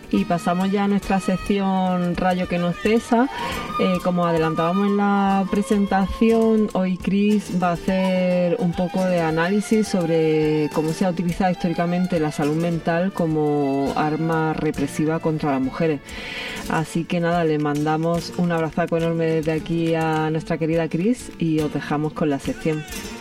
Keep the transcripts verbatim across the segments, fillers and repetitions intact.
Y pasamos ya a nuestra sección Rayo que nos cesa. Eh, como adelantábamos en la presentación, hoy Cris va a hacer un poco de análisis sobre cómo se ha utilizado históricamente la salud mental como arma represiva contra las mujeres. Así que nada, le mandamos un abrazo enorme desde aquí a nuestra querida Cris y os dejamos con la sección.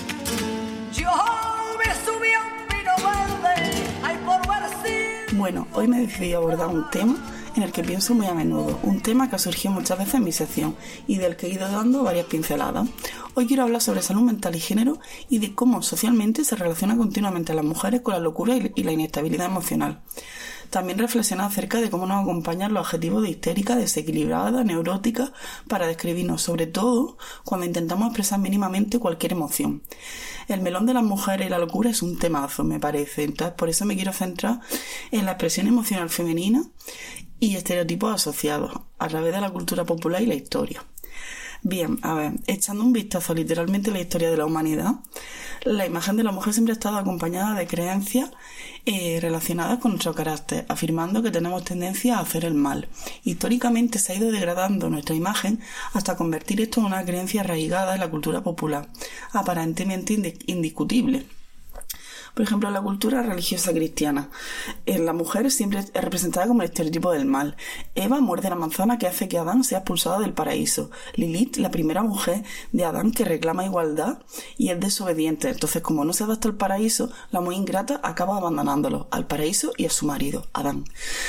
Bueno, hoy me he decidido abordar un tema en el que pienso muy a menudo, un tema que ha surgido muchas veces en mi sección y del que he ido dando varias pinceladas. Hoy quiero hablar sobre salud mental y género y de cómo socialmente se relaciona continuamente a las mujeres con la locura y la inestabilidad emocional. También reflexionar acerca de cómo nos acompañan los adjetivos de histérica, desequilibrada, neurótica, para describirnos, sobre todo cuando intentamos expresar mínimamente cualquier emoción. El melón de las mujeres y la locura es un temazo, me parece. Entonces, por eso me quiero centrar en la expresión emocional femenina y estereotipos asociados a través de la cultura popular y la historia. Bien, a ver, echando un vistazo literalmente a la historia de la humanidad, la imagen de la mujer siempre ha estado acompañada de creencias eh, relacionadas con nuestro carácter, afirmando que tenemos tendencia a hacer el mal. Históricamente se ha ido degradando nuestra imagen hasta convertir esto en una creencia arraigada en la cultura popular, aparentemente ind- indiscutible. Por ejemplo, en la cultura religiosa cristiana, la mujer siempre es representada como el estereotipo del mal. Eva muerde la manzana que hace que Adán sea expulsado del paraíso. Lilith, la primera mujer de Adán que reclama igualdad y es desobediente. Entonces, como no se adapta al paraíso, la muy ingrata acaba abandonándolo, al paraíso y a su marido, Adán.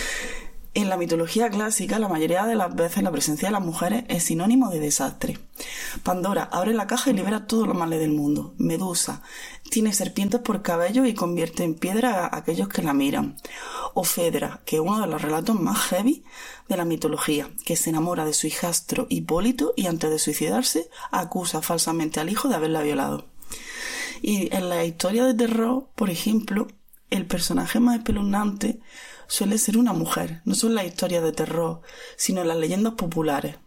En la mitología clásica, la mayoría de las veces la presencia de las mujeres es sinónimo de desastre. Pandora abre la caja y libera todos los males del mundo. Medusa tiene serpientes por cabello y convierte en piedra a aquellos que la miran. O Fedra, que es uno de los relatos más heavy de la mitología, que se enamora de su hijastro Hipólito y antes de suicidarse acusa falsamente al hijo de haberla violado. Y en la historia de terror, por ejemplo, el personaje más espeluznante suele ser una mujer, no son las historias de terror, sino las leyendas populares.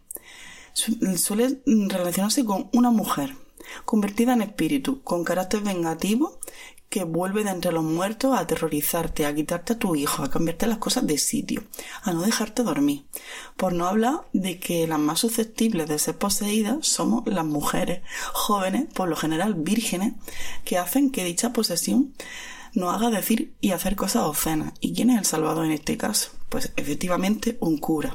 Suele relacionarse con una mujer, convertida en espíritu, con carácter vengativo, que vuelve de entre los muertos a aterrorizarte, a quitarte a tu hijo, a cambiarte las cosas de sitio, a no dejarte dormir. Por no hablar de que las más susceptibles de ser poseídas somos las mujeres jóvenes, por lo general vírgenes, que hacen que dicha posesión nos haga decir y hacer cosas obscenas. ¿Y quién es el salvador en este caso? Pues efectivamente un cura.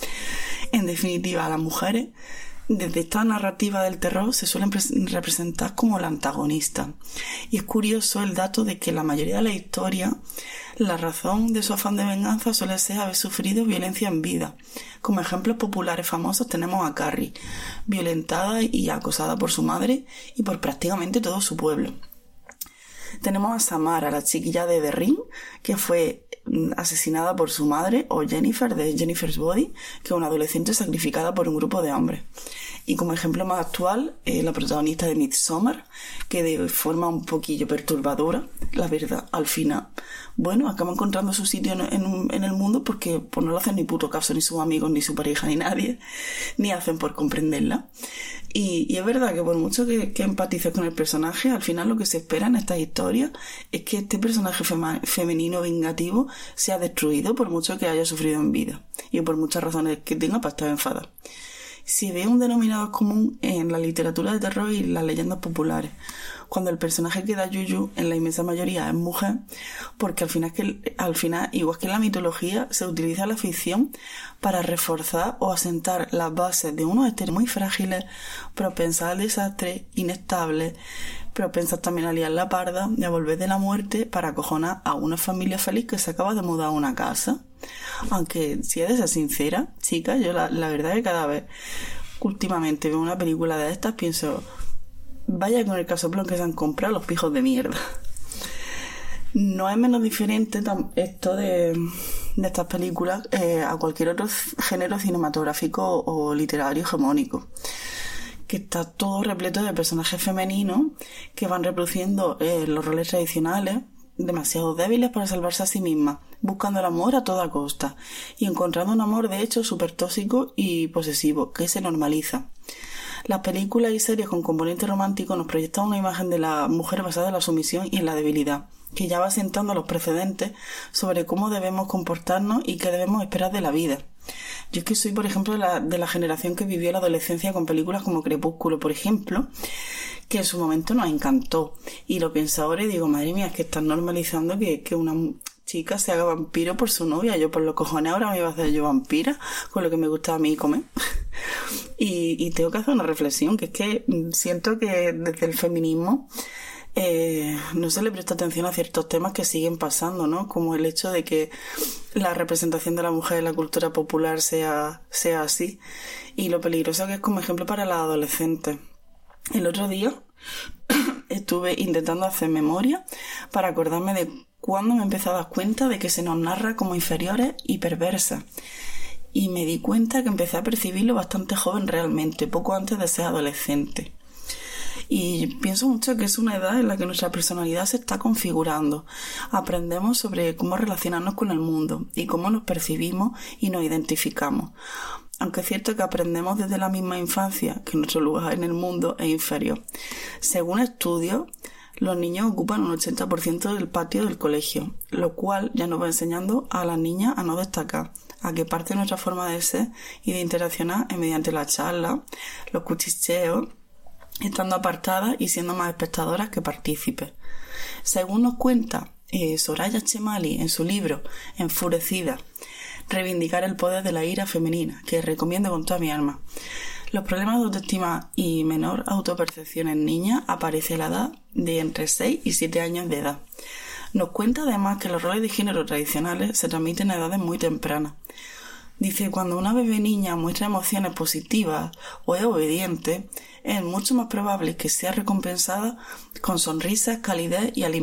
En definitiva, las mujeres, desde esta narrativa del terror, se suelen representar como la antagonista. Y es curioso el dato de que la mayoría de la historia, la razón de su afán de venganza suele ser haber sufrido violencia en vida. Como ejemplos populares famosos tenemos a Carrie, violentada y acosada por su madre y por prácticamente todo su pueblo. Tenemos a Samara, la chiquilla de The Ring, que fue asesinada por su madre, o Jennifer, de Jennifer's Body, que es una adolescente sacrificada por un grupo de hombres. Y como ejemplo más actual, eh, la protagonista de Midsommar, que de forma un poquillo perturbadora, la verdad, al final, bueno, acaba encontrando su sitio en, en, en el mundo porque pues, no le hacen ni puto caso ni sus amigos, ni su pareja, ni nadie, ni hacen por comprenderla. Y, y es verdad que por mucho que, que empatices con el personaje, al final lo que se espera en estas historias es que este personaje fema, femenino vengativo sea destruido por mucho que haya sufrido en vida y por muchas razones que tenga para estar enfadado. Si ve un denominador común en la literatura de terror y las leyendas populares, cuando el personaje que da yuyu en la inmensa mayoría es mujer, porque al final, que, al final, igual que en la mitología, se utiliza la ficción para reforzar o asentar las bases de unos estereotipos muy frágiles, propensas al desastre, inestables, propensas también a liar la parda y a volver de la muerte para acojonar a una familia feliz que se acaba de mudar a una casa. Aunque, si he de ser sincera, chicas, yo la, la verdad es que cada vez últimamente veo una película de estas, pienso, vaya con el casoplón que se han comprado los pijos de mierda. No es menos diferente esto de, de estas películas eh, a cualquier otro género cinematográfico o literario hegemónico, que está todo repleto de personajes femeninos que van reproduciendo eh, los roles tradicionales, demasiado débiles para salvarse a sí mismas, buscando el amor a toda costa y encontrando un amor de hecho súper tóxico y posesivo, que se normaliza. Las películas y series con componente romántico nos proyectan una imagen de la mujer basada en la sumisión y en la debilidad. que ya va sentando los precedentes sobre cómo debemos comportarnos y qué debemos esperar de la vida. Yo es que soy, por ejemplo, de la, de la generación que vivió la adolescencia con películas como Crepúsculo, por ejemplo, que en su momento nos encantó. Y lo pienso ahora y digo, madre mía, es que están normalizando que, que una chica se haga vampiro por su novia. Yo por los cojones ahora me iba a hacer yo vampira, con lo que me gusta a mí comer. y, y tengo que hacer una reflexión, que es que siento que desde el feminismo Eh, no se le presta atención a ciertos temas que siguen pasando, ¿no? Como el hecho de que la representación de la mujer en la cultura popular sea, sea así, y lo peligroso que es como ejemplo para las adolescentes. El otro día estuve intentando hacer memoria para acordarme de cuándo me empecé a dar cuenta de que se nos narra como inferiores y perversas. Y me di cuenta que empecé a percibirlo bastante joven realmente, poco antes de ser adolescente. Y pienso mucho que es una edad en la que nuestra personalidad se está configurando. Aprendemos sobre cómo relacionarnos con el mundo y cómo nos percibimos y nos identificamos. Aunque es cierto que aprendemos desde la misma infancia que nuestro lugar en el mundo es inferior. Según estudios, los niños ocupan un ochenta por ciento del patio del colegio, lo cual ya nos va enseñando a las niñas a no destacar, a que parte de nuestra forma de ser y de interaccionar es mediante la charla, los cuchicheos, estando apartadas y siendo más espectadoras que partícipes. Según nos cuenta eh, Soraya Chemali en su libro Enfurecida, reivindicar el poder de la ira femenina, que recomiendo con toda mi alma, los problemas de autoestima y menor autopercepción en niñas aparecen a la edad de entre seis y siete años de edad. Nos cuenta además que los roles de género tradicionales se transmiten a edades muy tempranas. Dice, cuando una bebé niña muestra emociones positivas o es obediente, es mucho más probable que sea recompensada con sonrisas, calidez y alimentación